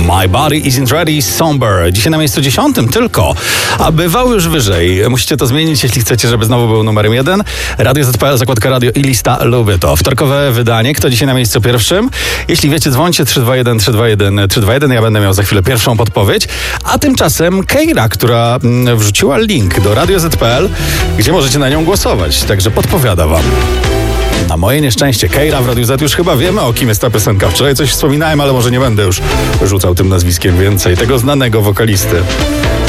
My Body Isn't Ready, Somber. Dzisiaj na miejscu 10 tylko, a bywał już wyżej. Musicie to zmienić, jeśli chcecie, żeby znowu był numerem 1. Radio ZPL, zakładka radio i lista Lubię to. Wtorkowe wydanie. Kto dzisiaj na miejscu pierwszym? Jeśli wiecie, dzwońcie 321 321 321. Ja będę miał za chwilę pierwszą podpowiedź. A tymczasem Keira, która wrzuciła link do Radio ZPL, gdzie możecie na nią głosować. Także podpowiada wam. Na moje nieszczęście Keira w Radiu Z już chyba wiemy, o kim jest ta piosenka. Wczoraj coś wspominałem, ale może nie będę już rzucał tym nazwiskiem więcej. Tego znanego wokalisty.